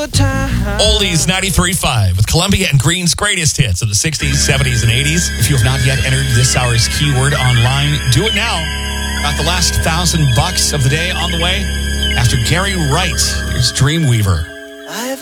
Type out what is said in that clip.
good time. Oldies 93.5 with Columbia and Green's greatest hits of the 60s, 70s, and 80s. If you have not yet entered this hour's keyword online, do it now. Got the last $1,000 of the day on the way. After Gary Wright, here's Dreamweaver. I've